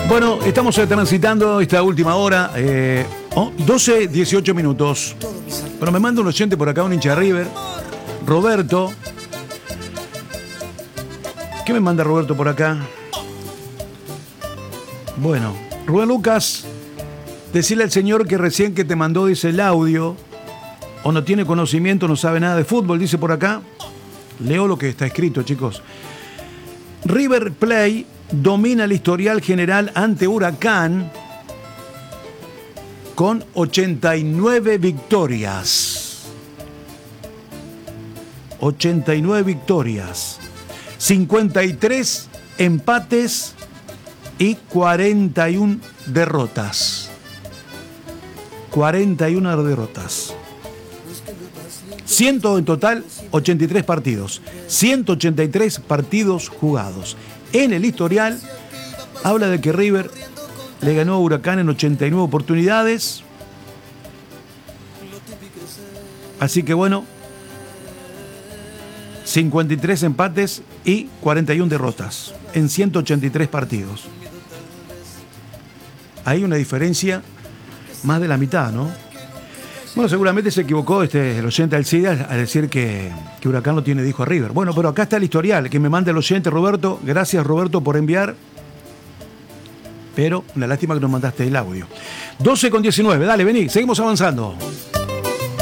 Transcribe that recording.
Bueno, estamos transitando esta última hora, 12, 18 minutos. Bueno, me manda un oyente por acá, un hincha de River, Roberto. ¿Qué me manda Roberto por acá? Bueno, Rubén Lucas, decirle al señor que recién que te mandó, dice, el audio, o no tiene conocimiento, no sabe nada de fútbol, dice por acá. Leo lo que está escrito, chicos. River Plate domina el historial general ante Huracán con 89 victorias. 89 victorias. 53 empates y 41 derrotas. 41 derrotas. 100 en total, 83 partidos. 183 partidos jugados. En el historial, habla de que River le ganó a Huracán en 89 oportunidades. Así que bueno, 53 empates y 41 derrotas en 183 partidos. Hay una diferencia más de la mitad, ¿no? Bueno, seguramente se equivocó el oyente Alcides al decir que Huracán no tiene hijo a River. Bueno, pero acá está el historial que me manda el oyente Roberto. Gracias, Roberto, por enviar. Pero una lástima que nos mandaste el audio. 12 con 19. Dale, vení, seguimos avanzando.